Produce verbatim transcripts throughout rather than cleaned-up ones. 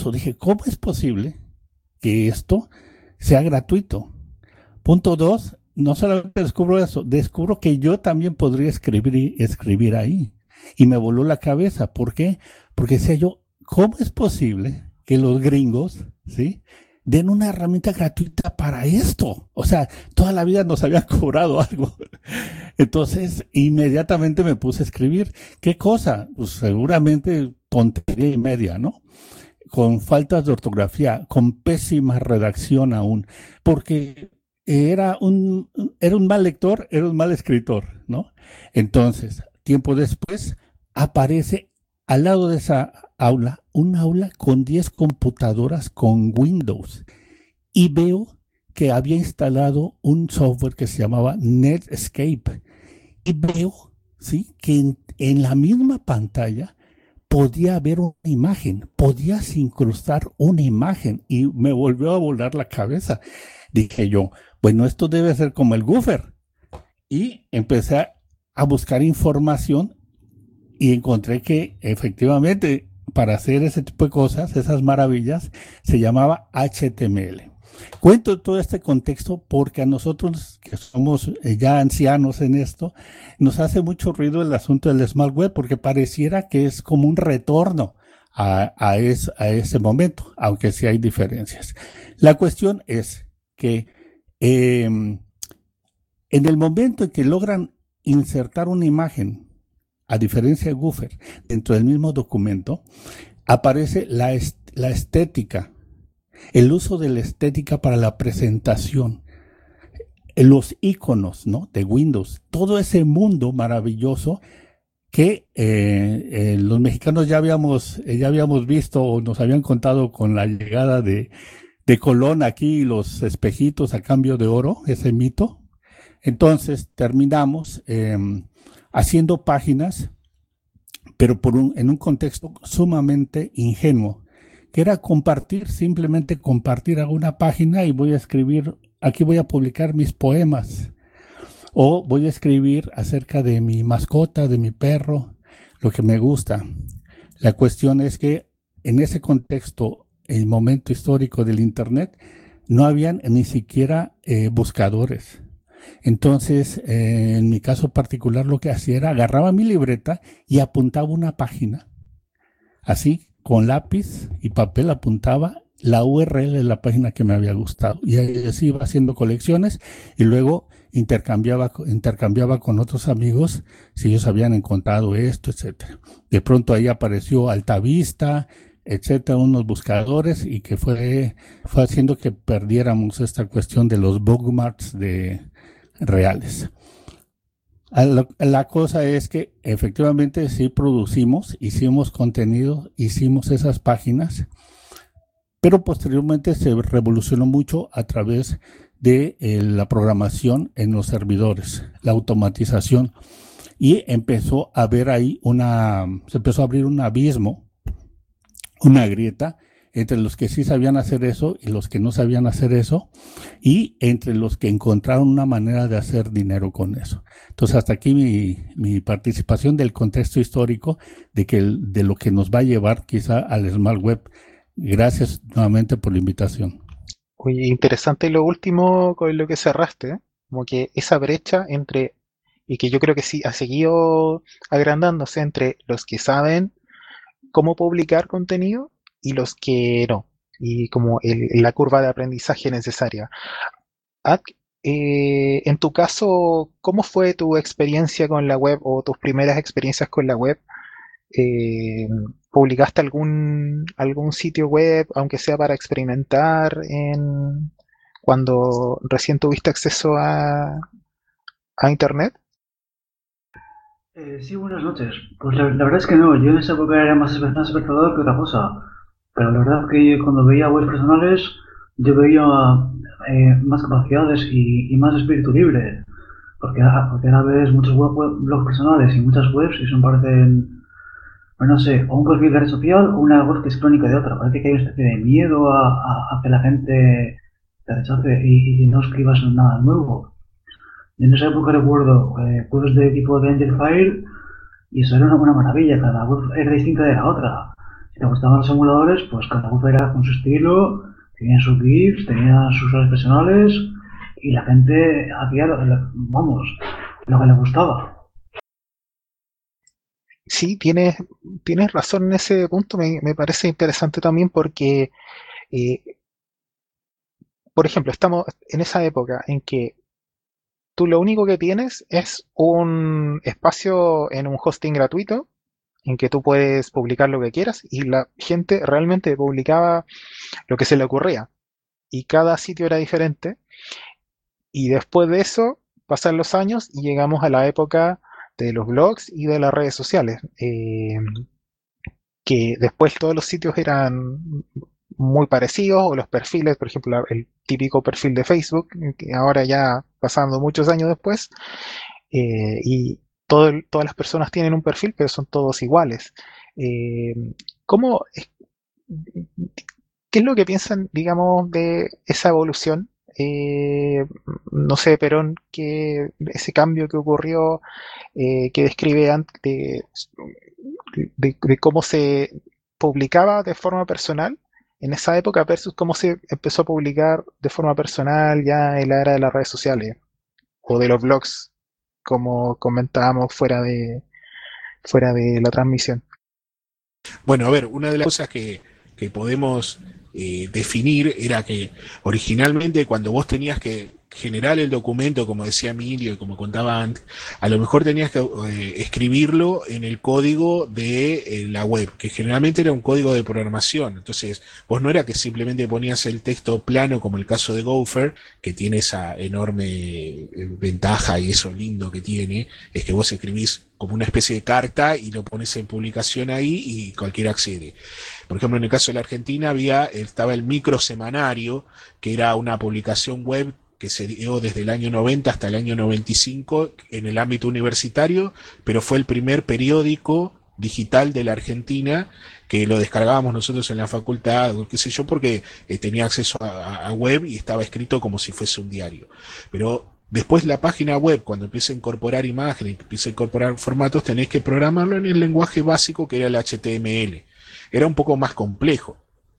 Dije, ¿cómo es posible que esto sea gratuito? Punto dos, no solamente descubro eso, descubro que yo también podría escribir, escribir ahí. Y me voló la cabeza. ¿Por qué? Porque decía yo, ¿cómo es posible que los gringos, ¿sí?, den una herramienta gratuita para esto? O sea, toda la vida nos habían cobrado algo. Entonces, inmediatamente me puse a escribir. ¿Qué cosa? Pues seguramente tontería y media, ¿no? Con faltas de ortografía, con pésima redacción aún, porque era un, era un mal lector, era un mal escritor, ¿no? Entonces, tiempo después, aparece al lado de esa aula, un aula con diez computadoras con Windows, y veo que había instalado un software que se llamaba Netscape, y veo, ¿sí?, que en, en la misma pantalla podía haber una imagen, podías incrustar una imagen, y me volvió a volar la cabeza. Dije yo, bueno, esto debe ser como el Goofer. Y empecé a, a buscar información y encontré que efectivamente para hacer ese tipo de cosas, esas maravillas, se llamaba H T M L. Cuento todo este contexto porque a nosotros, que somos ya ancianos en esto, nos hace mucho ruido el asunto del Smart Web, porque pareciera que es como un retorno a, a, es, a ese momento, aunque sí hay diferencias. La cuestión es que eh, en el momento en que logran insertar una imagen, a diferencia de Goofer, dentro del mismo documento, aparece la, est la estética, el uso de la estética para la presentación, los iconos, ¿no?, de Windows, todo ese mundo maravilloso que eh, eh, los mexicanos ya habíamos, eh, ya habíamos visto o nos habían contado con la llegada de, de Colón aquí, los espejitos a cambio de oro, ese mito. Entonces terminamos eh, haciendo páginas, pero por un, en un contexto sumamente ingenuo, que era compartir, simplemente compartir alguna página y voy a escribir, aquí voy a publicar mis poemas, o voy a escribir acerca de mi mascota, de mi perro, lo que me gusta. La cuestión es que en ese contexto, el momento histórico del Internet, no habían ni siquiera eh, buscadores. Entonces, eh, en mi caso particular, lo que hacía era agarraba mi libreta y apuntaba una página, así, con lápiz y papel apuntaba la U R L de la página que me había gustado. Y así iba haciendo colecciones y luego intercambiaba, intercambiaba con otros amigos si ellos habían encontrado esto, etcétera. De pronto ahí apareció Altavista, etcétera, unos buscadores, y que fue, fue haciendo que perdiéramos esta cuestión de los bookmarks de reales. La cosa es que efectivamente sí producimos, hicimos contenido, hicimos esas páginas, pero posteriormente se revolucionó mucho a través de eh, la programación en los servidores, la automatización, y empezó a haber ahí una, se empezó a abrir un abismo, una grieta entre los que sí sabían hacer eso y los que no sabían hacer eso, y entre los que encontraron una manera de hacer dinero con eso. Entonces, hasta aquí mi, mi participación del contexto histórico de, que, de lo que nos va a llevar quizá al Smart Web. Gracias nuevamente por la invitación. Oye, interesante lo último con lo que cerraste, ¿eh? Como que esa brecha entre, y que yo creo que sí ha seguido agrandándose entre los que saben cómo publicar contenido y los que no, y como el, la curva de aprendizaje necesaria. Ad, eh, en tu caso, ¿cómo fue tu experiencia con la web o tus primeras experiencias con la web? Eh, ¿Publicaste algún, algún sitio web, aunque sea para experimentar, en, cuando recién tuviste acceso a, a Internet? Eh, sí, buenas noches. Pues la, la verdad es que no, yo en esa época era más, más espectador que otra cosa. Pero la verdad es que cuando veía webs personales, yo veía eh, más capacidades y, y más espíritu libre. Porque, porque ahora ves muchos web, web, blogs personales y muchas webs y son parecen, bueno, no sé, o un perfil de red social o una web que es crónica de otra. Parece que hay una especie de miedo a, a, a que la gente te rechace y, y no escribas nada nuevo. Y en esa época recuerdo eh, webs de tipo de Angel File y eso era una, una maravilla, cada web era distinta de la otra. Si te gustaban los emuladores, pues cada uno era con su estilo, tenían sus GIFs, tenían sus redes personales y la gente hacía lo que le, vamos, lo que le gustaba. Sí, tienes, tienes razón en ese punto, me, me parece interesante también porque, eh, por ejemplo, estamos en esa época en que tú lo único que tienes es un espacio en un hosting gratuito en que tú puedes publicar lo que quieras y la gente realmente publicaba lo que se le ocurría y cada sitio era diferente y después de eso pasan los años y llegamos a la época de los blogs y de las redes sociales, eh, que después todos los sitios eran muy parecidos o los perfiles, por ejemplo, el típico perfil de Facebook, que ahora ya pasando muchos años después, eh, y todo el- todas las personas tienen un perfil, pero son todos iguales. Eh, ¿cómo, ¿Qué es lo que piensan, digamos, de esa evolución? Eh, no sé, Perón, que ese cambio que ocurrió, eh, que describe antes de, de- de cómo se publicaba de forma personal en esa época versus cómo se empezó a publicar de forma personal ya en la era de las redes sociales o de los blogs, como comentábamos fuera de, fuera de la transmisión. Bueno, a ver, una de las cosas que, que podemos eh, definir era que originalmente cuando vos tenías que generar el documento, como decía Emilio y como contaba antes, a lo mejor tenías que eh, escribirlo en el código de eh, la web, que generalmente era un código de programación. Entonces, vos no era que simplemente ponías el texto plano, como el caso de Gopher, que tiene esa enorme eh, ventaja y eso lindo que tiene, es que vos escribís como una especie de carta y lo pones en publicación ahí y cualquiera accede. Por ejemplo, en el caso de la Argentina había, estaba el microsemanario, que era una publicación web que se dio desde el año noventa hasta el año noventa y cinco en el ámbito universitario, pero fue el primer periódico digital de la Argentina que lo descargábamos nosotros en la facultad, qué sé yo, porque eh, tenía acceso a, a web y estaba escrito como si fuese un diario. Pero después la página web, cuando empieza a incorporar imágenes, empieza a incorporar formatos, tenés que programarlo en el lenguaje básico que era el H T M L. Era un poco más complejo.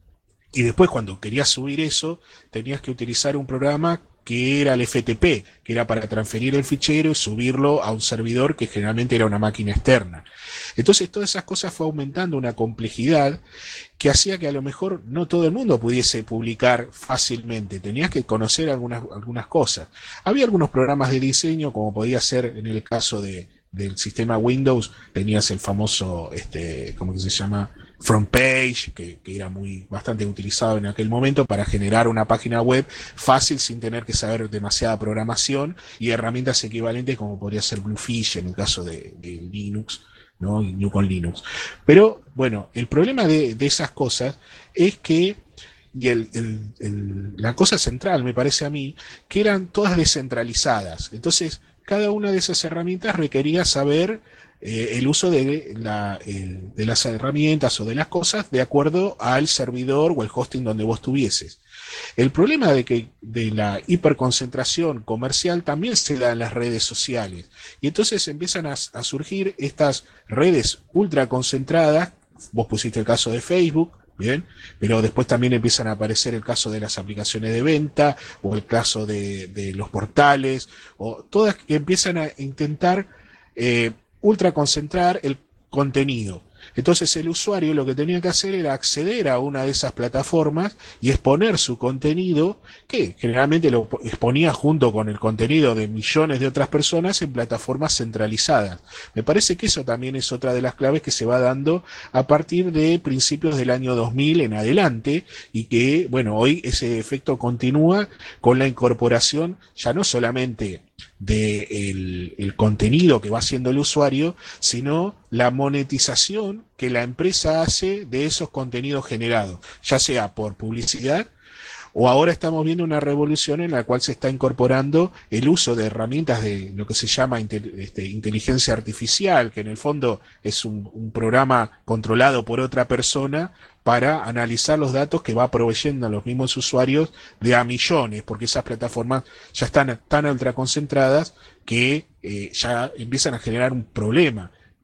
Y después cuando querías subir eso, tenías que utilizar un programa que era el F T P, que era para transferir el fichero y subirlo a un servidor que generalmente era una máquina externa. Entonces todas esas cosas fue aumentando una complejidad que hacía que a lo mejor no todo el mundo pudiese publicar fácilmente, tenías que conocer algunas, algunas cosas. Había algunos programas de diseño, como podía ser en el caso de, del sistema Windows, tenías el famoso, este, ¿cómo que se llama? Front Page, que, que era muy bastante utilizado en aquel momento para generar una página web fácil sin tener que saber demasiada programación y herramientas equivalentes como podría ser Bluefish en el caso de, de Linux, ¿no? Y con Linux. Pero bueno, el problema de, de esas cosas es que, y el, el, el, la cosa central me parece a mí, que eran todas descentralizadas. Entonces, cada una de esas herramientas requería saber eh, el uso de, la, eh, de las herramientas o de las cosas de acuerdo al servidor o el hosting donde vos tuvieses. El problema de que de la hiperconcentración comercial también se da en las redes sociales y entonces empiezan a, a surgir estas redes ultra concentradas. Vos pusiste el caso de Facebook, bien, pero después también empiezan a aparecer el caso de las aplicaciones de venta o el caso de, de los portales o todas que empiezan a intentar eh, ultra concentrar el contenido. Entonces el usuario lo que tenía que hacer era acceder a una de esas plataformas y exponer su contenido, que generalmente lo exponía junto con el contenido de millones de otras personas en plataformas centralizadas. Me parece que eso también es otra de las claves que se va dando a partir de principios del año dos mil en adelante y que, bueno, hoy ese efecto continúa con la incorporación ya no solamente de el, el contenido que va haciendo el usuario, sino la monetización que la empresa hace de esos contenidos generados, ya sea por publicidad o ahora estamos viendo una revolución en la cual se está incorporando el uso de herramientas de lo que se llama inte- este, inteligencia artificial, que en el fondo es un, un programa controlado por otra persona para analizar los datos que va proveyendo a los mismos usuarios de a millones, porque esas plataformas ya están tan ultra concentradas que eh, ya empiezan a generar un problema.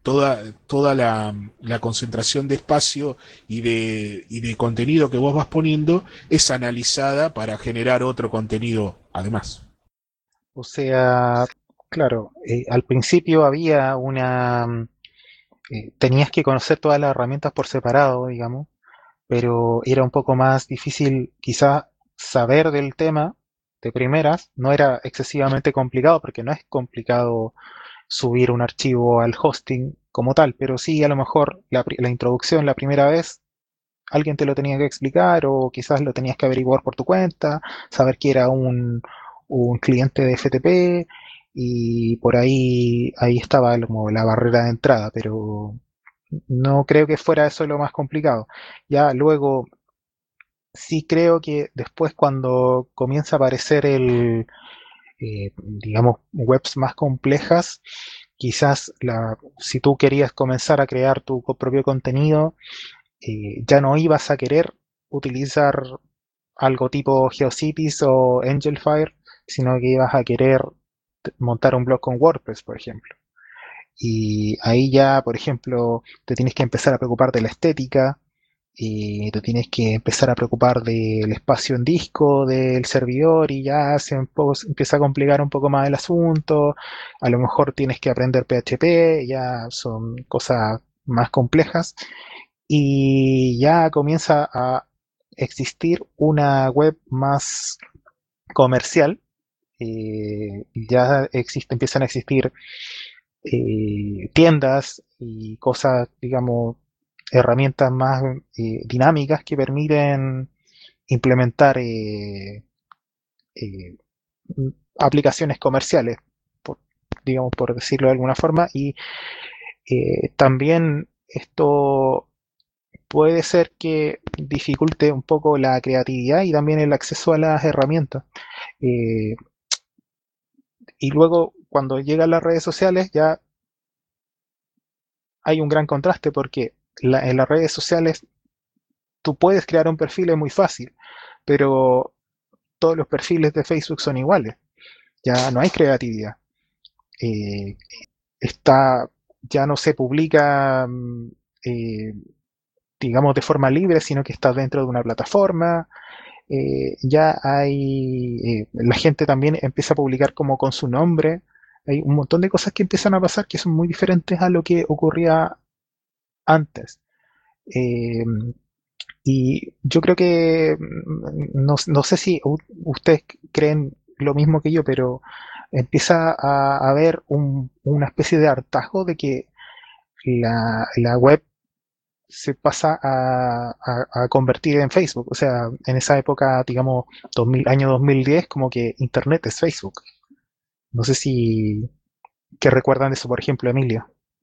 toda, toda la, la concentración de espacio y de, y de contenido que vos vas poniendo es analizada para generar otro contenido además. O sea, claro, eh, al principio había una... eh, tenías que conocer todas las herramientas por separado, digamos, pero era un poco más difícil quizá saber del tema de primeras. No era excesivamente complicado, porque no es complicado subir un archivo al hosting como tal, pero sí a lo mejor la, la introducción la primera vez alguien te lo tenía que explicar o quizás lo tenías que averiguar por tu cuenta, saber que era un, un cliente de F T P y por ahí, ahí estaba como la barrera de entrada, pero no creo que fuera eso lo más complicado. Ya luego sí creo que después cuando comienza a aparecer el, eh, digamos, webs más complejas, quizás la, si tú querías comenzar a crear tu propio contenido, eh, ya no ibas a querer utilizar algo tipo GeoCities o Angelfire, sino que ibas a querer montar un blog con WordPress, por ejemplo. Y ahí ya, por ejemplo, te tienes que empezar a preocupar de la estética, y te tienes que empezar a preocupar del espacio en disco, del servidor, y ya se empieza a complicar un poco más el asunto. A lo mejor tienes que aprender P H P, ya son cosas más complejas. Y ya comienza a existir una web más comercial. Eh, ya existe, empiezan a existir eh, tiendas y cosas, digamos, herramientas más eh, dinámicas que permiten implementar eh, eh, aplicaciones comerciales, por, digamos, por decirlo de alguna forma, y eh, también esto puede ser que dificulte un poco la creatividad y también el acceso a las herramientas. Eh, y luego, cuando llegan las redes sociales, ya hay un gran contraste porque la, en las redes sociales tú puedes crear un perfil, es muy fácil, pero todos los perfiles de Facebook son iguales. Ya no hay creatividad. Eh, está, ya no se publica, eh, digamos, de forma libre, sino que está dentro de una plataforma. Eh, ya hay, eh, la gente también empieza a publicar como con su nombre. Hay un montón de cosas que empiezan a pasar que son muy diferentes a lo que ocurría antes. Eh, y yo creo que, no, no sé si u- ustedes creen lo mismo que yo, pero empieza a haber un- una especie de hartazgo de que la, la web se pasa a, a- a convertir en Facebook. O sea, en esa época, digamos, dos mil, año dos mil diez, como que Internet es Facebook. No sé si, ¿qué recuerdan de eso, por ejemplo, Emilio?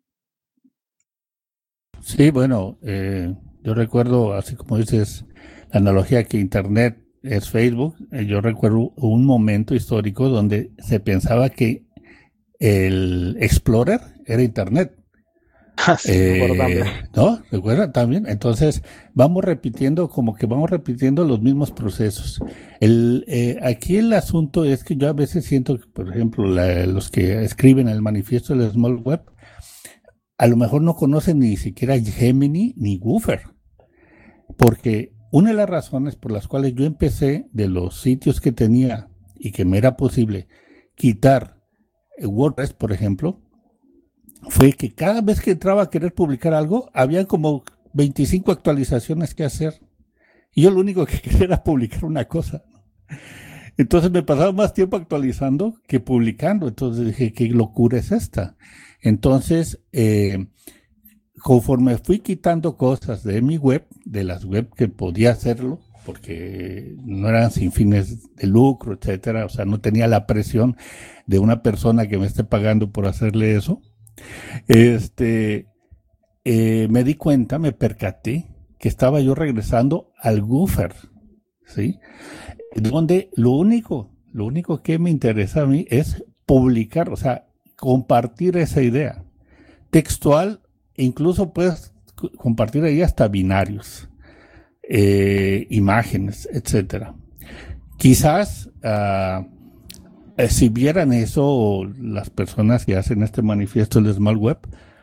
Sí, bueno, eh, yo recuerdo, así como dices, la analogía que Internet es Facebook. eh, yo recuerdo un momento histórico donde se pensaba que el Explorer era Internet. Ah, sí, me acuerdo Eh, también. ¿no? ¿Recuerdan también? Entonces, vamos repitiendo, como que vamos repitiendo los mismos procesos. El, eh, aquí el asunto es que yo a veces siento que, por ejemplo, la- los que escriben el manifiesto del Small Web, a lo mejor no conocen ni siquiera Gemini ni Woofer, porque una de las razones por las cuales yo empecé de los sitios que tenía y que me era posible quitar eh, WordPress, por ejemplo, fue que cada vez que entraba a querer publicar algo, había como veinticinco actualizaciones que hacer. Y yo lo único que quería era publicar una cosa. Entonces me pasaba más tiempo actualizando que publicando. Entonces dije, ¿qué locura es esta? Entonces, eh, conforme fui quitando cosas de mi web, de las web que podía hacerlo, porque no eran sin fines de lucro, etcétera, o sea, no tenía la presión de una persona que me esté pagando por hacerle eso. Este, eh, me di cuenta, me percaté que estaba yo regresando al Woofer, ¿sí? Donde lo único, lo único que me interesa a mí es publicar, o sea, compartir esa idea. Textual, incluso puedes compartir ahí hasta binarios, eh, imágenes, etcétera. Quizás, uh, eh, si vieran eso las personas que hacen este manifiesto del Small Web,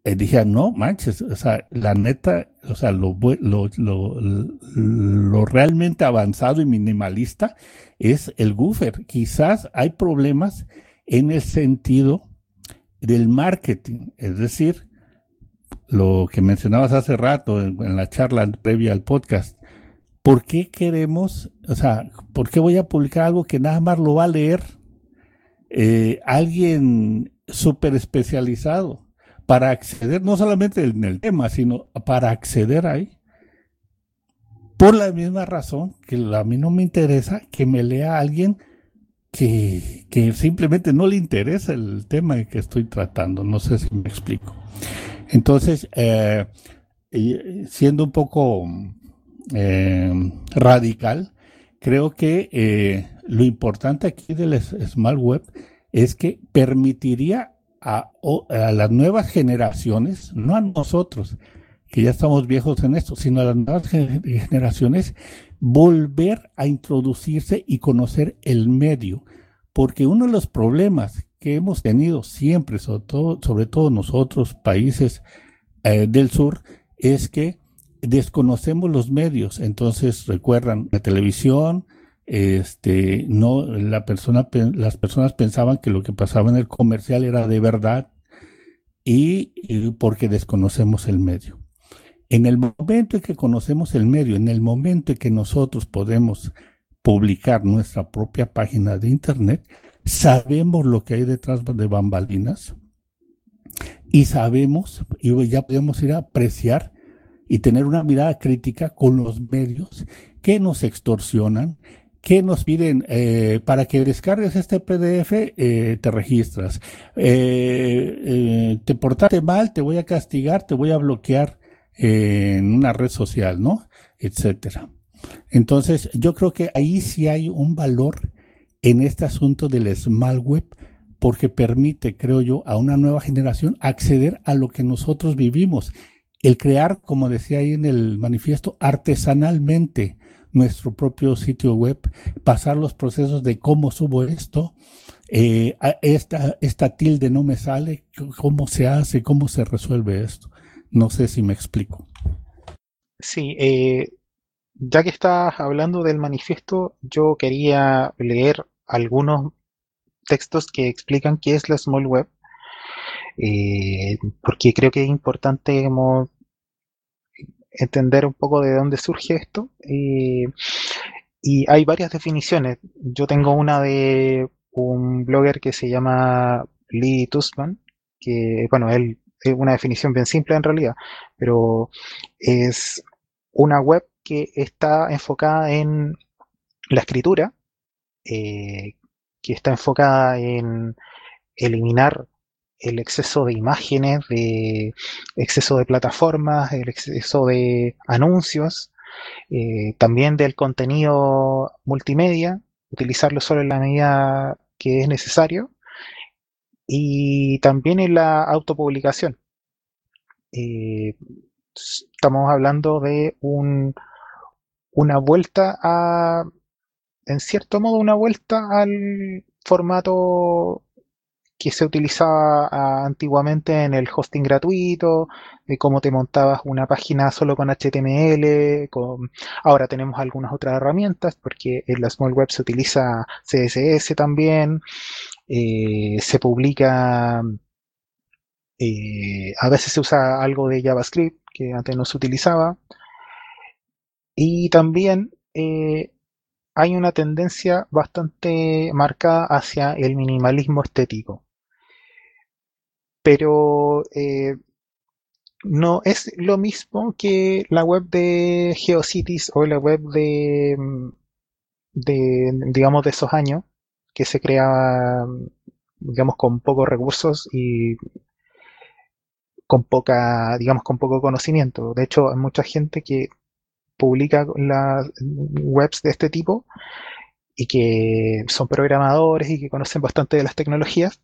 eh, dije, no manches, o sea, la neta, o sea, lo, bue- lo, lo, lo realmente avanzado y minimalista es el Woofer. Quizás hay problemas en el sentido del marketing, es decir, lo que mencionabas hace rato en, en la charla previa al podcast. ¿Por qué queremos, o sea, por qué voy a publicar algo que nada más lo va a leer eh, alguien súper especializado para acceder, no solamente en el tema, sino para acceder ahí? Por la misma razón que a mí no me interesa que me lea alguien que, que simplemente no le interesa el tema que estoy tratando. No sé si me explico. Entonces, eh, siendo un poco eh, radical, creo que eh, lo importante aquí del Smart Web es que permitiría a, a las nuevas generaciones, no a nosotros, que ya estamos viejos en esto, sino a las nuevas generaciones, volver a introducirse y conocer el medio. Porque uno de los problemas que hemos tenido siempre, sobre todo, sobre todo nosotros, países eh, del sur, es que desconocemos los medios. Entonces, recuerdan, la televisión, este, no, la persona, las personas pensaban que lo que pasaba en el comercial era de verdad y, y porque desconocemos el medio. En el momento en que conocemos el medio, en el momento en que nosotros podemos publicar nuestra propia página de internet, sabemos lo que hay detrás de bambalinas y sabemos, y ya podemos ir a apreciar y tener una mirada crítica con los medios que nos extorsionan, que nos piden, eh, para que descargues este P D F, eh, te registras. Eh, eh, te portaste mal, te voy a castigar, te voy a bloquear eh, en una red social, ¿no? Etcétera. Entonces, yo creo que ahí sí hay un valor en este asunto del Smart Web, porque permite, creo yo, a una nueva generación acceder a lo que nosotros vivimos. El crear, como decía ahí en el manifiesto, artesanalmente nuestro propio sitio web, pasar los procesos de cómo subo esto, eh, esta, esta tilde no me sale, cómo se hace, cómo se resuelve esto. No sé si me explico. Sí, eh, ya que estás hablando del manifiesto, yo quería leer algunos textos que explican qué es la Small Web, eh, porque creo que es importante como entender un poco de dónde surge esto. Eh, y hay varias definiciones. Yo tengo una de un blogger que se llama Lee Tusman, que, bueno, él es una definición bien simple en realidad, pero es una web que está enfocada en la escritura, eh, que está enfocada en eliminar el exceso de imágenes, de exceso de plataformas, el exceso de anuncios, eh, también del contenido multimedia, utilizarlo solo en la medida que es necesario, y también en la autopublicación. Eh, estamos hablando de un, una vuelta a, en cierto modo, una vuelta al formato que se utilizaba ah, antiguamente en el hosting gratuito, de cómo te montabas una página solo con H T M L. Con... Ahora tenemos algunas otras herramientas, porque en la Small Web se utiliza C S S también, eh, se publica, eh, a veces se usa algo de JavaScript, que antes no se utilizaba, y también eh, hay una tendencia bastante marcada hacia el minimalismo estético. Pero eh, no es lo mismo que la web de GeoCities o la web de, de digamos, de esos años, que se creaba, digamos, con pocos recursos y con poca, digamos, con poco conocimiento. De hecho, hay mucha gente que publica las webs de este tipo y que son programadores y que conocen bastante de las tecnologías.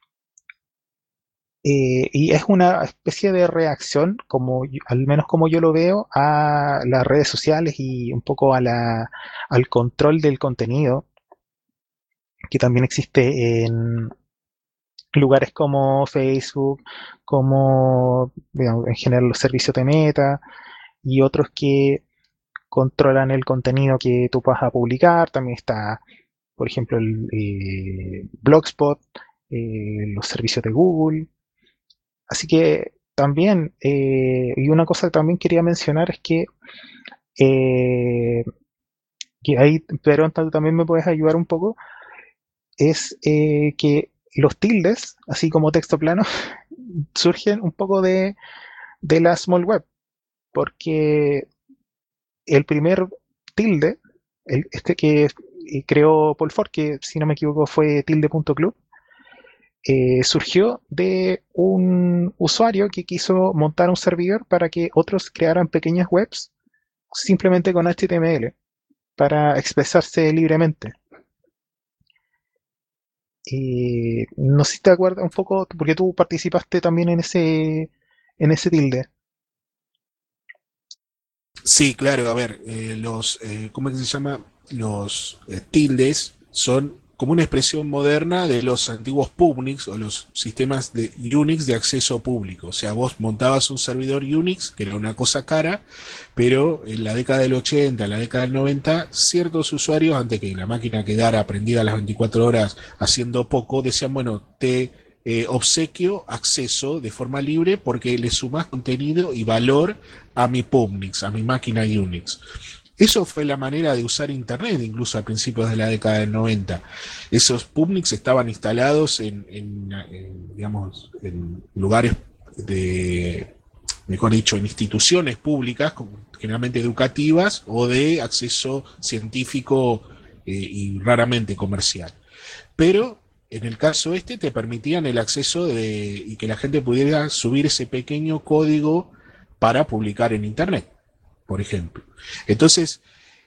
Eh, y es una especie de reacción, como yo- al menos como yo lo veo, a las redes sociales y un poco a la, al control del contenido que también existe en, lugares como Facebook, como digamos, en general los servicios de Meta y otros que controlan el contenido que tú vas a publicar. También está, por ejemplo, el eh, Blogspot, eh, los servicios de Google. Así que también, eh, y una cosa que también quería mencionar es que, eh, que ahí, pero también me puedes ayudar un poco, es eh, que los tildes, así como texto plano, surgen un poco de, de la small web, porque el primer tilde, el, este que creó Paul Ford, que si no me equivoco fue tilde.club, eh, surgió de un usuario que quiso montar un servidor para que otros crearan pequeñas webs simplemente con H T M L para expresarse libremente. Y no sé si te acuerdas un poco, porque tú participaste también en ese, en ese tilde. Sí, claro, a ver, eh, los, eh, ¿cómo es que se llama? Los eh, tildes son como una expresión moderna de los antiguos Publix o los sistemas de Unix de acceso público. O sea, vos montabas un servidor Unix, que era una cosa cara, pero en la década del ochenta, en la década del noventa, ciertos usuarios, antes que la máquina quedara prendida a las veinticuatro horas haciendo poco, decían, bueno, te eh, obsequio acceso de forma libre porque le sumás contenido y valor a mi Publix, a mi máquina Unix. Eso fue la manera de usar Internet, incluso a principios de la década del noventa. Esos Publix estaban instalados en, en, en, digamos, en lugares de, mejor dicho, en instituciones públicas, generalmente educativas o de acceso científico eh, y raramente comercial. Pero en el caso este te permitían el acceso de, y que la gente pudiera subir ese pequeño código para publicar en Internet, por ejemplo. Entonces,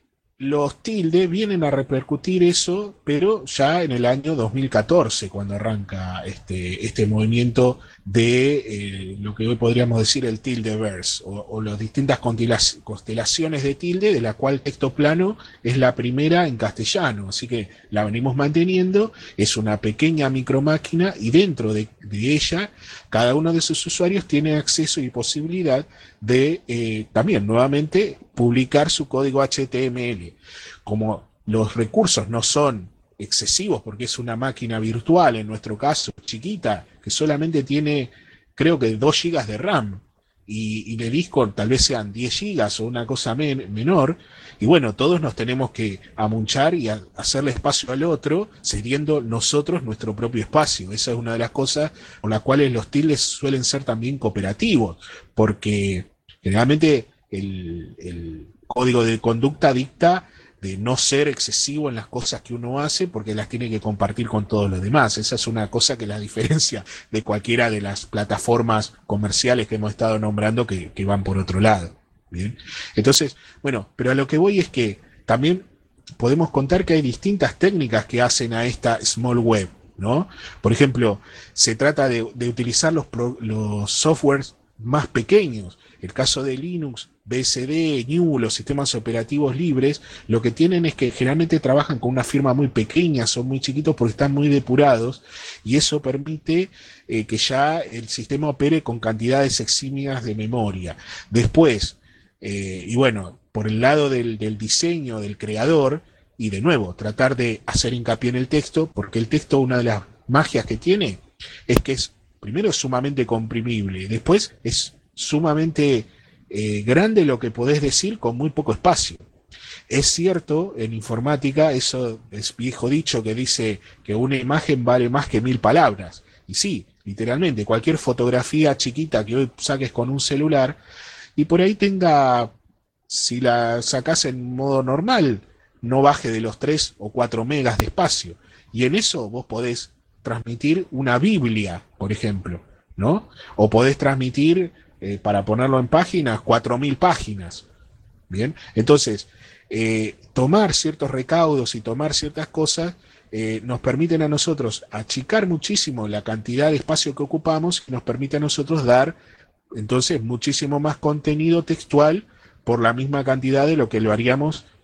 los tildes vienen a repercutir eso, pero ya en el año dos mil catorce, cuando arranca este, este movimiento de eh, lo que hoy podríamos decir el tildeverse, o, o las distintas constelaciones de tilde, de la cual texto plano es la primera en castellano, así que la venimos manteniendo, es una pequeña micromáquina y dentro de, de ella cada uno de sus usuarios tiene acceso y posibilidad de eh, también nuevamente publicar su código H T M L. Como los recursos no son excesivos porque es una máquina virtual, en nuestro caso chiquita, que solamente tiene creo que dos gigas de RAM y, y de disco tal vez sean diez gigas o una cosa men menor, y bueno, todos nos tenemos que amunchar y a hacerle espacio al otro, cediendo nosotros nuestro propio espacio. Esa es una de las cosas por las cuales los tildes suelen ser también cooperativos, porque generalmente el, el código de conducta dicta de no ser excesivo en las cosas que uno hace porque las tiene que compartir con todos los demás. Esa es una cosa que la diferencia de cualquiera de las plataformas comerciales que hemos estado nombrando que, que van por otro lado. ¿Bien? Entonces, bueno, pero a lo que voy es que también podemos contar que hay distintas técnicas que hacen a esta small web, ¿no? Por ejemplo, se trata de, de utilizar los, pro, los softwares más pequeños. El caso de Linux, B S D, G N U, los sistemas operativos libres, lo que tienen es que generalmente trabajan con una firma muy pequeña, son muy chiquitos porque están muy depurados, y eso permite eh, que ya el sistema opere con cantidades eximias de memoria. Después, eh, y bueno, por el lado del, del diseño, del creador, y de nuevo, tratar de hacer hincapié en el texto, porque el texto, una de las magias que tiene, es que es, primero es sumamente comprimible, después es sumamente eh, grande lo que podés decir con muy poco espacio. Es cierto, en informática, eso es viejo dicho que dice que una imagen vale más que mil palabras. Y sí, literalmente, cualquier fotografía chiquita que hoy saques con un celular, y por ahí tenga, si la sacás en modo normal, no baje de los tres o cuatro megas de espacio. Y en eso vos podés transmitir una Biblia, por ejemplo, ¿no? O podés transmitir Eh, para ponerlo en páginas, cuatro mil páginas. Bien, entonces, eh, tomar ciertos recaudos y tomar ciertas cosas eh, nos permiten a nosotros achicar muchísimo la cantidad de espacio que ocupamos y nos permite a nosotros dar, entonces, muchísimo más contenido textual por la misma cantidad de lo que lo haríamos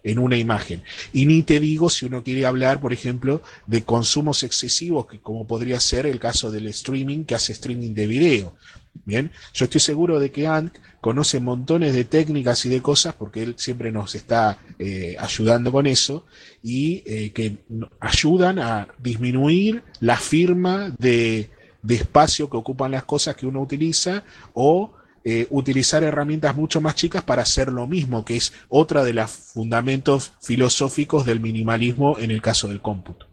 en una imagen. Y ni te digo si uno quiere hablar, por ejemplo, de consumos excesivos, que como podría ser el caso del streaming, que hace streaming de video. Bien, yo estoy seguro de que Ant conoce montones de técnicas y de cosas, porque él siempre nos está eh, ayudando con eso, y eh, que ayudan a disminuir la firma de, de espacio que ocupan las cosas que uno utiliza, o eh, utilizar herramientas mucho más chicas para hacer lo mismo, que es otra de los fundamentos filosóficos del minimalismo en el caso del cómputo.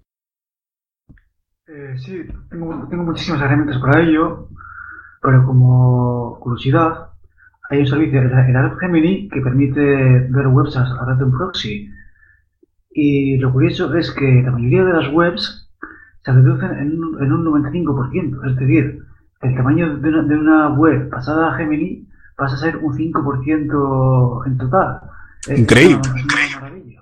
Eh, sí, tengo, tengo muchísimas herramientas para ello, pero como curiosidad, hay un servicio, el, el Adobe Gemini, que permite ver webs a través de un proxy. Y lo curioso es que la mayoría de las webs se reducen en un, en un noventa y cinco por ciento. Es decir, el tamaño de una, de una web pasada a Gemini pasa a ser un cinco por ciento en total. Increíble. Es una, es una maravilla.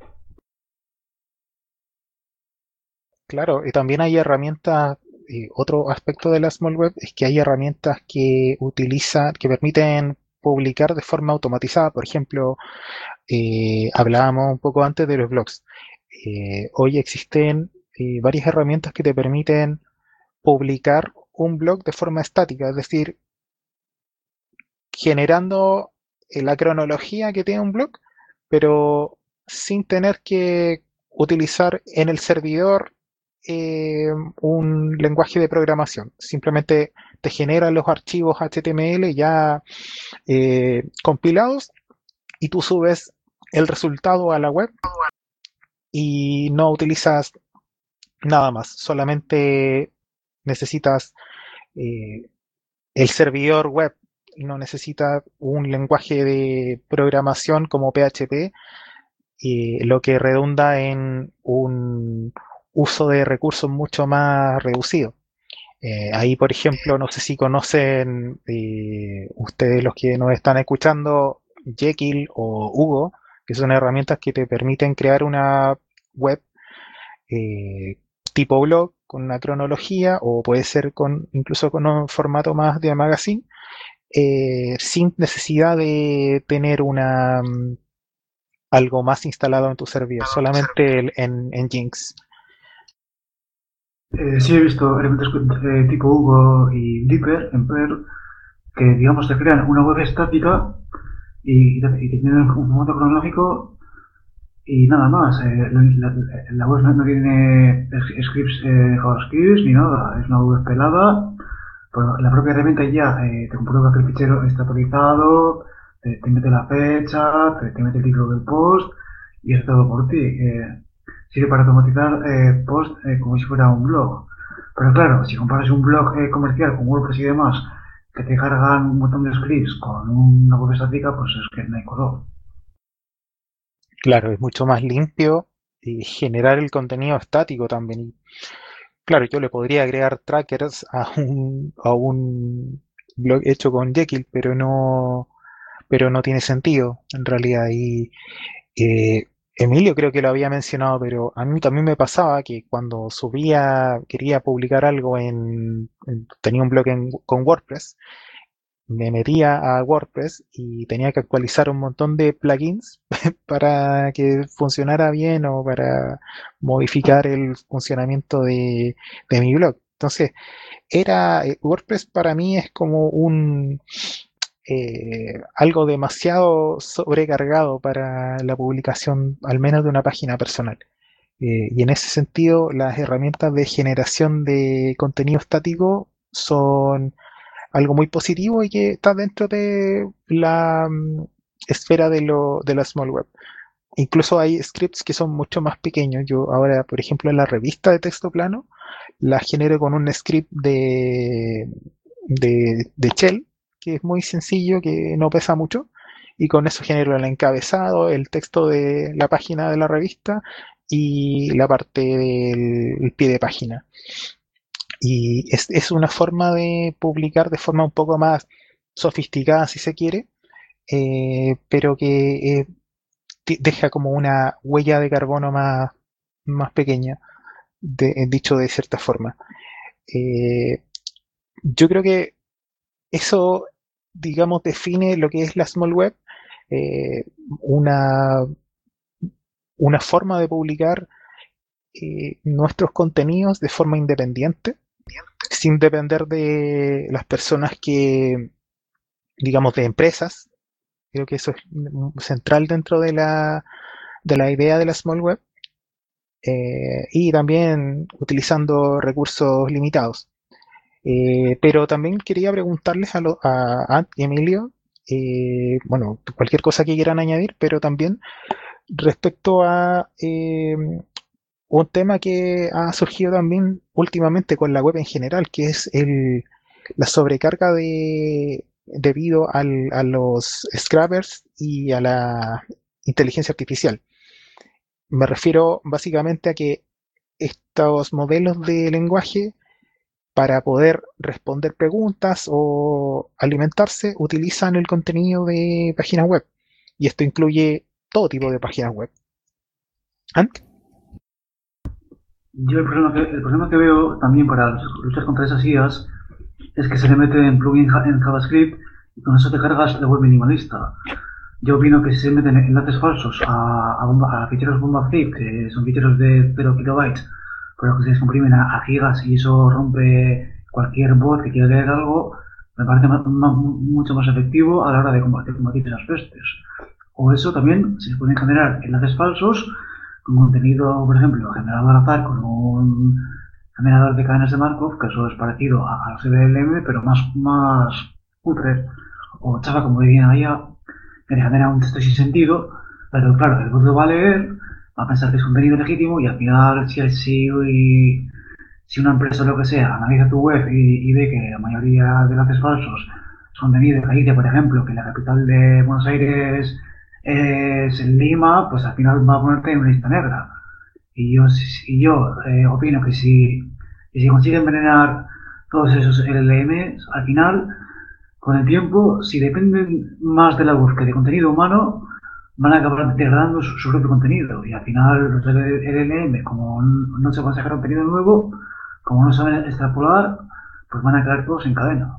Claro, y también hay herramientas, eh, otro aspecto de la Small Web es que hay herramientas que utilizan, que permiten publicar de forma automatizada. Por ejemplo, eh, hablábamos un poco antes de los blogs. Eh, hoy existen eh, varias herramientas que te permiten publicar un blog de forma estática, es decir, generando eh, la cronología que tiene un blog, pero sin tener que utilizar en el servidor eh, un lenguaje de programación. Simplemente te genera los archivos H T M L ya eh, compilados y tú subes el resultado a la web y no utilizas nada más, solamente necesitas eh, el servidor web, no necesita un lenguaje de programación como P H P, eh, lo que redunda en un uso de recursos mucho más reducido. Eh, ahí, por ejemplo, no sé si conocen eh, ustedes los que nos están escuchando, Jekyll o Hugo, que son herramientas que te permiten crear una web eh, tipo blog con una cronología, o puede ser con incluso con un formato más de magazine, eh, sin necesidad de tener una mm, algo más instalado en tu servidor, solamente el- en, en Jinx. Eh, sí he visto elementos eh, tipo Hugo y Dipper en Perl que, digamos, te crean una web estática y, y te y te tienen un formato cronológico y nada más. Eh, la, la- la web no, no tiene es- scripts, eh, JavaScript ni nada. Es una web pelada, pero la propia herramienta ya eh, te comprueba que el fichero está actualizado, te, te mete la fecha, te, te mete el título del post y es todo por ti. Eh, sirve para automatizar eh, post eh, como si fuera un blog. Pero claro, si comparas un blog eh, comercial con WordPress y demás, que te cargan un montón de scripts con una web estática, pues es que no hay color. Claro, es mucho más limpio y generar el contenido estático también. Y claro, yo le podría agregar trackers a un, a un blog hecho con Jekyll, pero no, pero no tiene sentido en realidad. Y eh, Emilio creo que lo había mencionado, pero a mí también me pasaba que cuando subía, quería publicar algo en, en- tenía un blog en- con WordPress, me metía a WordPress y tenía que actualizar un montón de plugins para que funcionara bien o para modificar el funcionamiento de, de mi blog. Entonces, era eh, WordPress para mí es como un eh, algo demasiado sobrecargado para la publicación, al menos de una página personal. Eh, y en ese sentido, las herramientas de generación de contenido estático son algo muy positivo y que está dentro de la mm, esfera de, lo, de la small web. Incluso hay scripts que son mucho más pequeños. Yo ahora, por ejemplo, en la revista de texto plano, la genero con un script de, de, de Shell, que es muy sencillo, que no pesa mucho, y con eso genero el encabezado, el texto de la página de la revista y la parte del pie de página. Y es, es una forma de publicar de forma un poco más sofisticada, si se quiere, eh, pero que eh, ti- deja como una huella de carbono más, más pequeña, de- eh, dicho de cierta forma. Eh, yo creo que eso, digamos, define lo que es la small web, eh, una una forma de publicar eh, nuestros contenidos de forma independiente, sin depender de las personas que, digamos, de empresas. Creo que eso es central dentro de la, de la idea de la Small Web. Eh, y también utilizando recursos limitados. Eh, pero también quería preguntarles a, lo, a Ant y Emilio, eh, bueno, cualquier cosa que quieran añadir, pero también respecto a eh, un tema que ha surgido también últimamente con la web en general, que es el, la sobrecarga de, debido al, a los scrappers y a la inteligencia artificial. Me refiero básicamente a que estos modelos de lenguaje, para poder responder preguntas o alimentarse, utilizan el contenido de páginas web. Y esto incluye todo tipo de páginas web. ¿Ant? Yo el problema que, el problema que veo también para luchar contra esas I As es que se le mete en plugin en JavaScript y con eso te cargas la web minimalista. Yo opino que si se meten enlaces falsos a, a, bomba, a ficheros bomba zip, que son ficheros de cero kilobytes, pero que se descomprimen a, a gigas y eso rompe cualquier bot que quiera leer algo, me parece más, más, mucho más efectivo a la hora de combatir, combatir esas pestes. O eso también, se pueden generar enlaces falsos con contenido, por ejemplo, generado al azar con un generador de cadenas de Markov, que eso es parecido a, a los E V L M, pero más, más cutre, o chafa, como dirían allá, que le genera un texto sin sentido, pero claro, el bot lo va a leer, va a pensar que es contenido legítimo y al final, si, si, si una empresa o lo que sea analiza tu web y, y ve que la mayoría de enlaces falsos son de Galicia, por ejemplo, que la capital de Buenos Aires es en Lima, pues al final va a ponerte en una lista negra. Y yo, y yo eh, opino que si, que si consiguen envenenar todos esos L L Ms, al final, con el tiempo, si dependen más de la web que de contenido humano, van a acabar degradando su, su propio contenido. Y al final, los L L M, como no se puede sacar contenido nuevo, como no saben extrapolar, pues van a caer todos en cadena.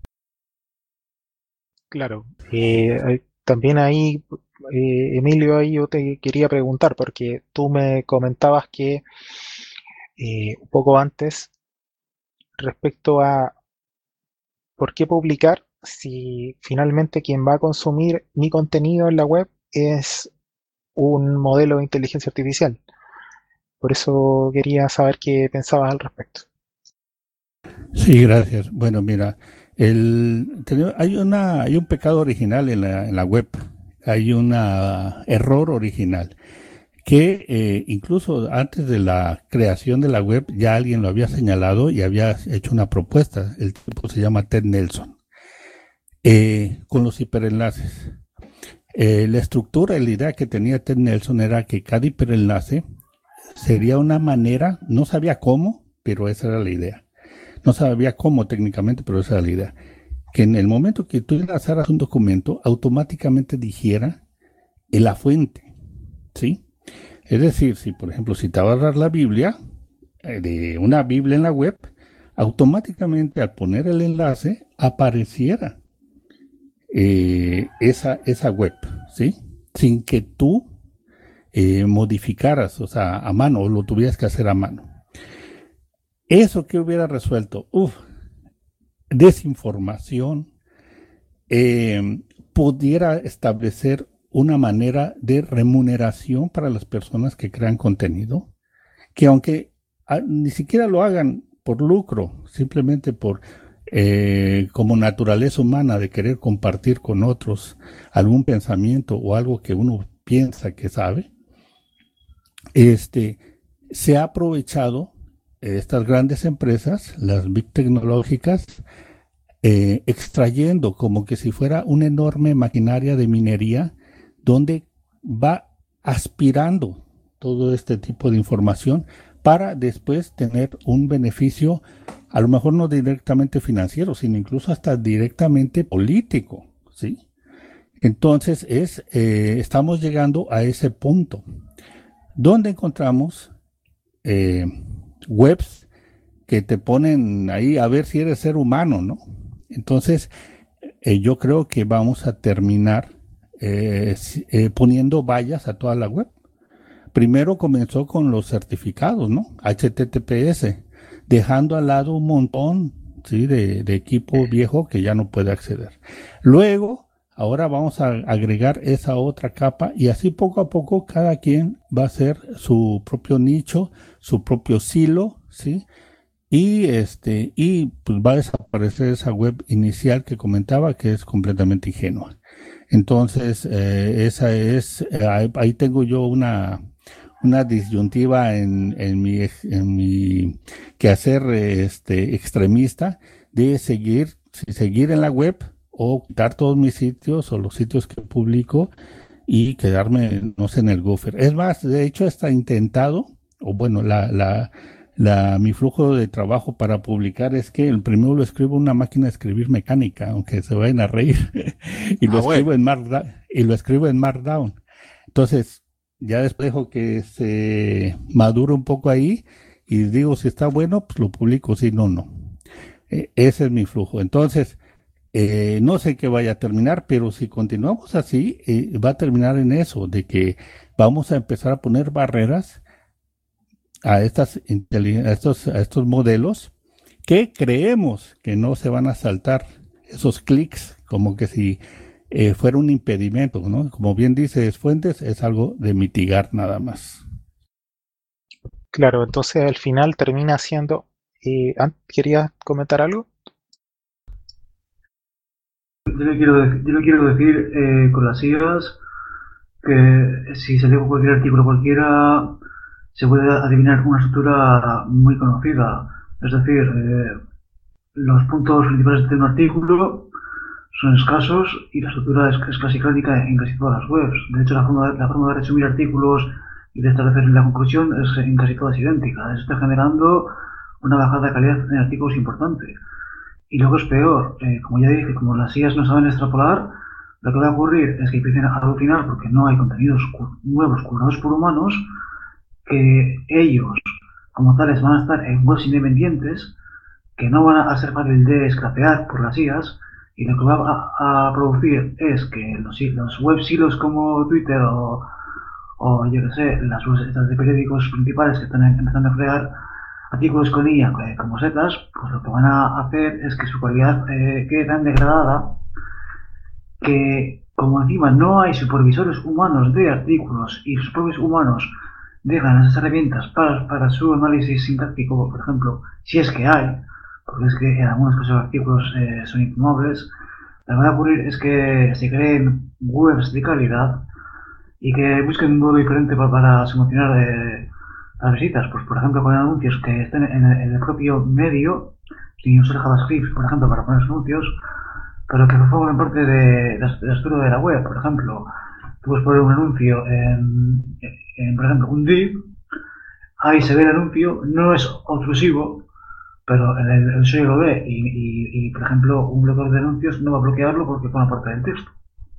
Claro. Eh, también ahí, eh, Emilio, ahí yo te quería preguntar, porque tú me comentabas que eh, un poco antes, respecto a por qué publicar si finalmente quien va a consumir mi contenido en la web es un modelo de inteligencia artificial. Por eso quería saber qué pensabas al respecto. Sí, gracias. Bueno, mira, el, hay, una, hay un pecado original en la, en la web, hay un error original, que eh, incluso antes de la creación de la web ya alguien lo había señalado y había hecho una propuesta. El tipo se llama Ted Nelson, eh, con los hiperenlaces. Eh, la estructura, la idea que tenía Ted Nelson era que cada hiperenlace sería una manera, no sabía cómo, pero esa era la idea. No sabía cómo técnicamente, pero esa era la idea. Que en el momento que tú enlazaras un documento, automáticamente dijera en la fuente, ¿sí? Es decir, si por ejemplo citabas la Biblia, eh, de una Biblia en la web, automáticamente al poner el enlace apareciera eh, esa, esa web, ¿sí? Sin que tú eh, modificaras, o sea, a mano, o lo tuvieras que hacer a mano. ¿Eso qué hubiera resuelto? Uf, desinformación, eh, pudiera establecer una manera de remuneración para las personas que crean contenido, que aunque a, ni siquiera lo hagan por lucro, simplemente por eh, como naturaleza humana de querer compartir con otros algún pensamiento o algo que uno piensa que sabe, este, se ha aprovechado estas grandes empresas, las big tecnológicas, eh, extrayendo como que si fuera una enorme maquinaria de minería donde va aspirando todo este tipo de información para después tener un beneficio, a lo mejor no directamente financiero, sino incluso hasta directamente político, ¿sí? Entonces es, eh, estamos llegando a ese punto donde encontramos eh, webs que te ponen ahí a ver si eres ser humano, ¿no? Entonces, eh, yo creo que vamos a terminar eh, eh, poniendo vallas a toda la web, primero comenzó con los certificados, ¿no? H T T P S, dejando al lado un montón, ¿sí? de, de equipo viejo que ya no puede acceder. Luego, ahora vamos a agregar esa otra capa y así poco a poco cada quien va a hacer su propio nicho, su propio silo, ¿sí? Y este, y pues va a desaparecer esa web inicial que comentaba que es completamente ingenua. Entonces, eh, esa es, eh, ahí, ahí tengo yo una, una disyuntiva en, en mi, en mi quehacer este, extremista de seguir, seguir en la web o quitar todos mis sitios o los sitios que publico y quedarme, no sé, en el Gopher. Es más, de hecho, está intentado, o bueno, la, la, la, mi flujo de trabajo para publicar es que el primero lo escribo en una máquina de escribir mecánica, aunque se vayan a reír, y lo Ah, escribo bueno. en Markdown, y lo escribo en Markdown. Entonces, ya después dejo que se madure un poco ahí y digo si está bueno, pues lo publico, si no, no. Eh, ese es mi flujo. Entonces, eh, no sé qué vaya a terminar, pero si continuamos así, eh, va a terminar en eso, de que vamos a empezar a poner barreras a estas inteli- a estos, a estos modelos que creemos que no se van a saltar esos clics, como que si eh, fuera un impedimento, ¿no? Como bien dice Fuentes, es algo de mitigar nada más. Claro, entonces al final termina siendo... Eh, Ant, ¿querías comentar algo? Yo le quiero, dec- yo le quiero decir eh, con las I As que si se lee cualquier artículo cualquiera, se puede adivinar una estructura muy conocida. Es decir, eh, los puntos principales de un artículo son escasos y la estructura es, es casi clásica en casi todas las webs. De hecho, la forma, de, la forma de resumir artículos y de establecer la conclusión es en casi todas idéntica. Eso está generando una bajada de calidad en artículos importante. Y luego es peor, eh, como ya dije, como las I As no saben extrapolar, lo que va a ocurrir es que empiecen a alucinar porque no hay contenidos cu- nuevos curados por humanos, que ellos, como tales, van a estar en webs independientes, que no van a ser fácil de scrapear por las I As, y lo que va a, a producir es que los, los web silos como Twitter o, o yo que sé, las webs estas de periódicos principales que están empezando a crear artículos con I A eh, como setas, pues lo que van a hacer es que su calidad eh, quede tan degradada que, como encima no hay supervisores humanos de artículos y los propios humanos dejan esas herramientas para, para su análisis sintáctico, por ejemplo, si es que hay, porque es que en algunos casos los artículos eh, son infumables, lo que va a ocurrir es que se creen webs de calidad y que busquen un modo diferente para, para solucionar eh, las visitas, pues por ejemplo con anuncios que estén en el, en el propio medio, sin usar JavaScript, por ejemplo, para poner anuncios, pero que formen parte de la, de la estructura de la web. Por ejemplo, tú puedes poner un anuncio en, en, por ejemplo, un div, ahí se ve el anuncio, no es obtrusivo, pero el, el usuario lo ve y, y, y, por ejemplo, un bloqueador de anuncios no va a bloquearlo porque forma parte del texto.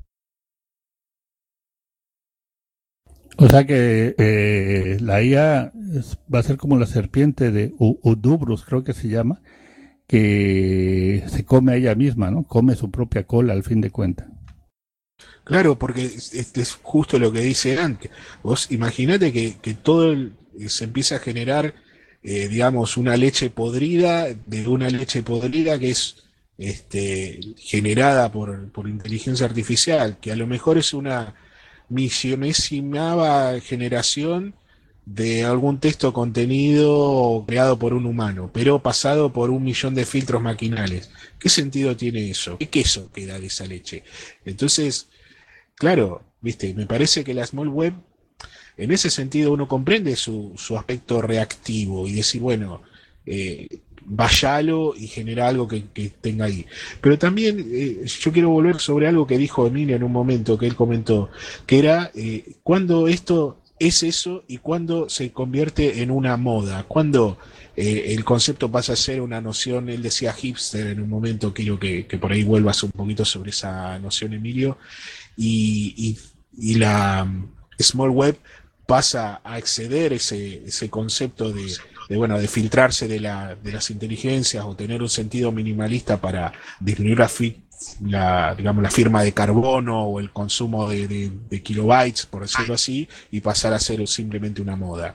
O sea que eh, la I A es- va a ser como la serpiente de U- Udubrus, creo que se llama, que se come a ella misma, ¿no? Come su propia cola al fin de cuentas. Claro, porque es, es justo lo que dice Ant. Vos imaginate que, que todo el- se empieza a generar, eh, digamos, una leche podrida, de una leche podrida que es este, generada por, por inteligencia artificial, que a lo mejor es una millonésima generación de algún texto contenido creado por un humano, pero pasado por un millón de filtros maquinales. ¿Qué sentido tiene eso? ¿Qué queso queda de esa leche? Entonces, claro, viste, me parece que la small web, en ese sentido, uno comprende su, su aspecto reactivo y decir, bueno, eh, vayalo y genera algo que, que tenga ahí. Pero también eh, yo quiero volver sobre algo que dijo Emilio en un momento, que él comentó, que era eh, cuando esto es eso y cuando se convierte en una moda, cuando eh, el concepto pasa a ser una noción, él decía hipster en un momento, quiero que, que por ahí vuelvas un poquito sobre esa noción, Emilio, y, y, y la um, small web pasa a exceder ese, ese concepto de, de, bueno, de filtrarse de, la, de las inteligencias o tener un sentido minimalista para disminuir la la, digamos, la firma de carbono o el consumo de, de, de kilobytes, por decirlo así, y pasar a ser simplemente una moda.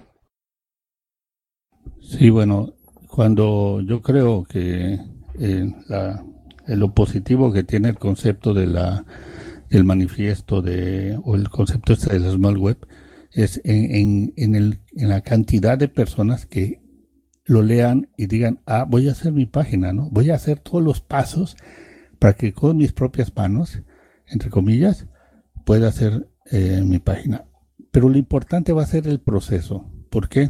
Sí, bueno, cuando yo creo que eh, la, eh, lo positivo que tiene el concepto de la del manifiesto de o el concepto este de la small web es en, en, en, el, en la cantidad de personas que lo lean y digan, ah, voy a hacer mi página, ¿no? Voy a hacer todos los pasos para que con mis propias manos, entre comillas, pueda hacer eh, mi página. Pero lo importante va a ser el proceso. ¿Por qué?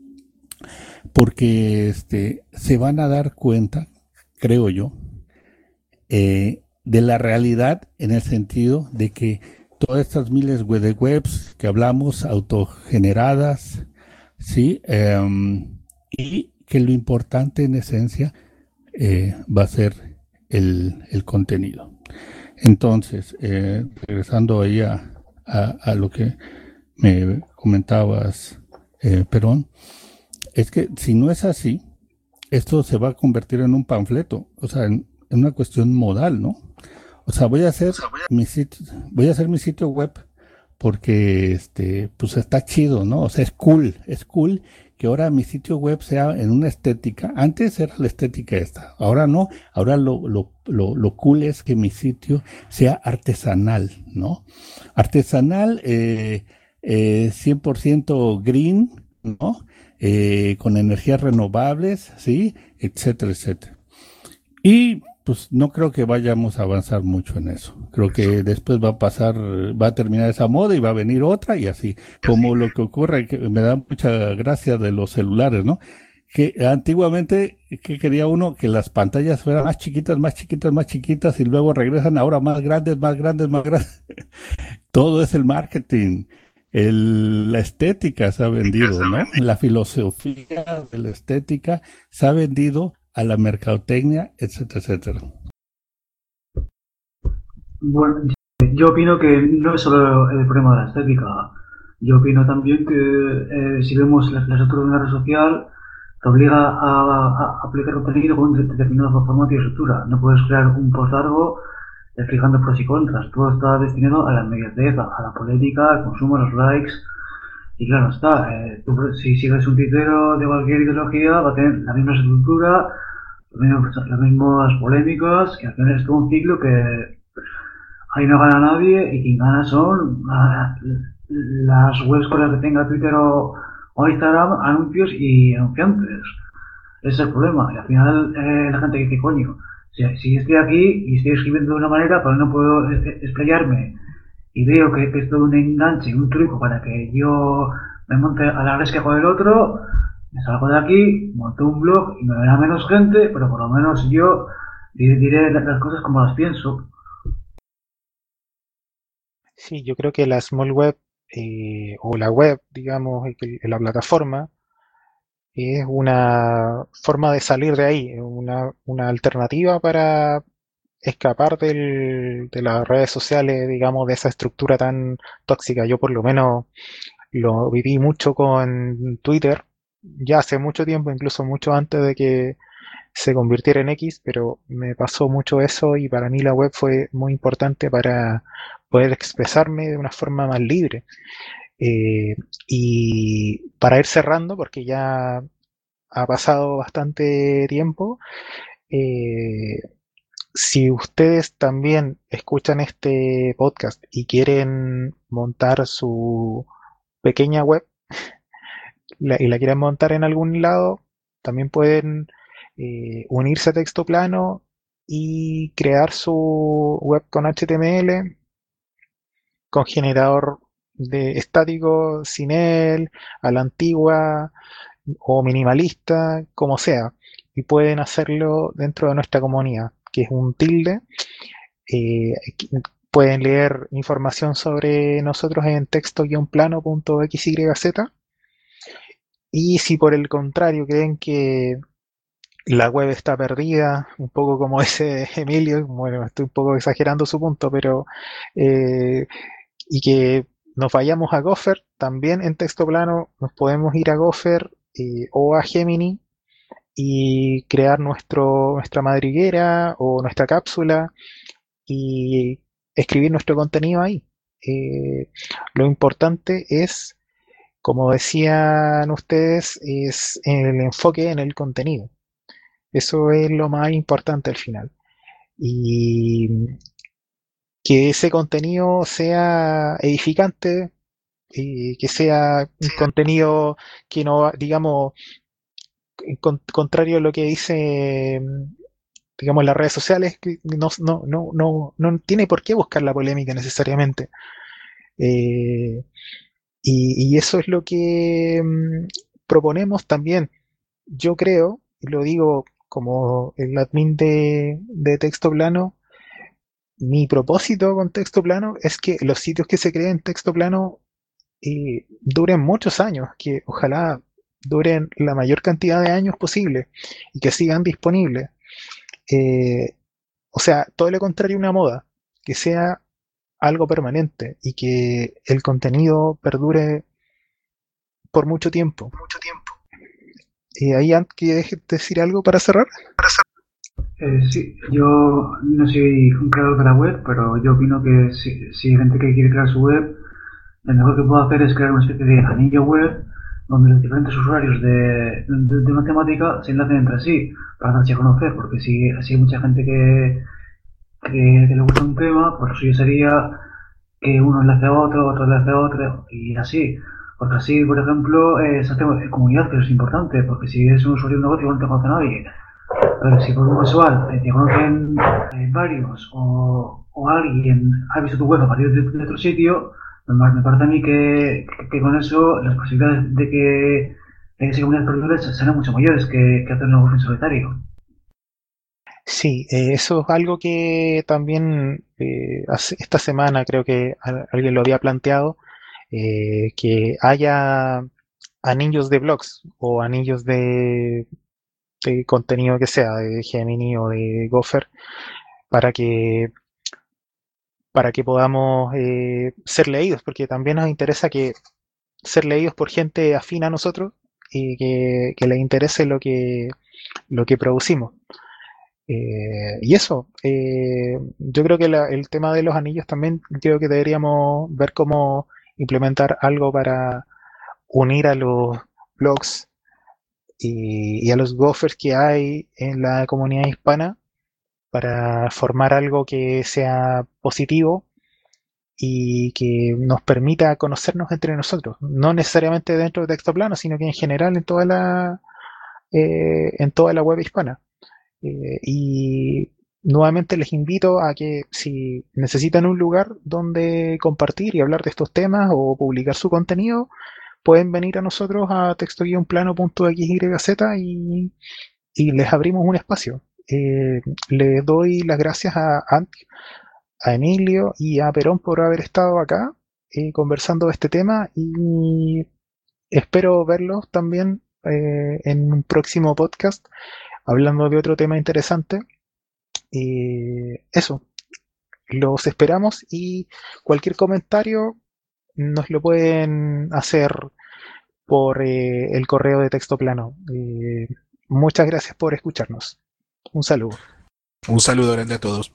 Porque este, se van a dar cuenta, creo yo, eh, de la realidad en el sentido de que todas estas miles de webs que hablamos, autogeneradas, ¿sí? Um, y que lo importante en esencia eh, va a ser el, el contenido. Entonces, eh, regresando ahí a, a, a lo que me comentabas, eh, Perón, es que si no es así, esto se va a convertir en un panfleto, o sea, en, en una cuestión modal, ¿no? O sea, voy a hacer mi sitio, voy a hacer mi sitio web porque este, pues está chido, ¿no? O sea, es cool, es cool que ahora mi sitio web sea en una estética. Antes era la estética esta, ahora no, ahora lo, lo, lo, lo cool es que mi sitio sea artesanal, ¿no? Artesanal, eh, eh, cien por ciento green, ¿no? Eh, con energías renovables, ¿sí? Etcétera, etcétera. Y pues no creo que vayamos a avanzar mucho en eso. Creo que después va a pasar, va a terminar esa moda y va a venir otra y así. Como lo que ocurre, que me da mucha gracia de los celulares, ¿no? Que antiguamente, que quería uno? Que las pantallas fueran más chiquitas, más chiquitas, más chiquitas y luego regresan ahora más grandes, más grandes, más grandes. Todo es el marketing. El, la estética se ha vendido, ¿no? La filosofía de la estética se ha vendido a la mercadotecnia, etcétera, etcétera. Bueno, yo opino que no es solo el problema de la estética. Yo opino también que eh, si vemos la, la estructura de una red social, te obliga a, a, a aplicar contenido con un determinado formato y estructura. No puedes crear un post largo explicando pros y contras. Todo está destinado a la inmediatez, a la política, al consumo, a los likes. Y claro está, eh, tú, si sigues un titero de cualquier ideología, va a tener la misma estructura, las mismas polémicas, que al final es todo un ciclo que ahí no gana nadie y quien gana son uh, las webs con las que tenga Twitter o, o Instagram, anuncios y anunciantes. Ese es el problema. Y al final eh, la gente dice, coño, si, si estoy aquí y estoy escribiendo de una manera, pero no puedo explayarme y veo que, que es todo un enganche, un truco para que yo me monte a la resca con el otro, me salgo de aquí, monto un blog y me verá menos gente, pero por lo menos yo diré, diré las cosas como las pienso. Sí, yo creo que la small web eh, o la web, digamos, la plataforma, es una forma de salir de ahí, una, una alternativa para escapar del, de las redes sociales, digamos, de esa estructura tan tóxica. Yo por lo menos lo viví mucho con Twitter, ya hace mucho tiempo, incluso mucho antes de que se convirtiera en X, pero me pasó mucho eso y para mí la web fue muy importante para poder expresarme de una forma más libre. Eh, y para ir cerrando, porque ya ha pasado bastante tiempo, eh, si ustedes también escuchan este podcast y quieren montar su pequeña web la, y la quieren montar en algún lado, también pueden eh, unirse a Texto Plano y crear su web con H T M L, con generador de estático, sin él, a la antigua o minimalista, como sea. Y pueden hacerlo dentro de nuestra comunidad, que es un tilde. Eh, pueden leer información sobre nosotros en texto-plano punto x y z. Y si por el contrario creen que la web está perdida, un poco como ese Emilio, bueno, estoy un poco exagerando su punto, pero eh, y que nos vayamos a Gopher, también en texto plano nos podemos ir a Gopher eh, o a Gemini y crear nuestro, nuestra madriguera o nuestra cápsula y escribir nuestro contenido ahí. Eh, lo importante es, como decían ustedes, es el enfoque en el contenido. Eso es lo más importante al final. Y que ese contenido sea edificante, y que sea un contenido que no, digamos, con, contrario a lo que dice, digamos, las redes sociales, que no, no, no, no, no tiene por qué buscar la polémica necesariamente. Eh, y, y eso es lo que mm, proponemos también. Yo creo, y lo digo como el admin de, de Texto Plano, mi propósito con Texto Plano es que los sitios que se creen en Texto Plano eh, duren muchos años, que ojalá duren la mayor cantidad de años posible y que sigan disponibles. Eh, o sea, todo lo contrario a una moda, que sea algo permanente y que el contenido perdure por mucho tiempo. Mucho tiempo. Eh, ahí, Ant, ¿quieres decir algo para cerrar? Eh, sí, yo no soy un creador de la web, pero yo opino que si, si hay gente que quiere crear su web, lo mejor que puedo hacer es crear una especie de anillo web donde los diferentes usuarios de, de, de una temática se enlacen entre sí para darse a conocer, porque si, si hay mucha gente que, que, que le gusta un tema, pues lo suyo sería que uno enlace a otro, otro enlace a otro y así. Porque así, por ejemplo, eh, se hace comunidad, que es importante, porque si eres un usuario de un negocio no te conoce a nadie. Pero si por un casual eh, te conocen eh, varios o, o alguien ha visto tu web a partir de, de otro sitio, me, me parece a mí que, que, que con eso las posibilidades de que, de que esa comunidad perdure serán mucho mayores que, que hacer un negocio en solitario. Sí, eh, eso es algo que también eh, hace- esta semana creo que a- alguien lo había planteado, eh, que haya anillos de blogs o anillos de, de contenido que sea, de Gemini o de Gopher, para que, para que podamos eh, ser leídos, porque también nos interesa que ser leídos por gente afín a nosotros y que, que les interese lo que, lo que producimos. Eh, y eso, eh, yo creo que la- el tema de los anillos también creo que deberíamos ver cómo implementar algo para unir a los blogs y, y a los gophers que hay en la comunidad hispana para formar algo que sea positivo y que nos permita conocernos entre nosotros, no necesariamente dentro de texto plano, sino que en general en toda la, eh, en toda la web hispana. Eh, y nuevamente les invito a que si necesitan un lugar donde compartir y hablar de estos temas o publicar su contenido, pueden venir a nosotros a texto plano punto x y z y, y les abrimos un espacio. Eh, les doy las gracias a, Ant, a Emilio y a Perón por haber estado acá eh, conversando de este tema y espero verlos también eh, en un próximo podcast hablando de otro tema interesante. Y eso, los esperamos y cualquier comentario nos lo pueden hacer por eh, el correo de texto plano. Eh, muchas gracias por escucharnos. Un saludo. Un saludo grande a todos.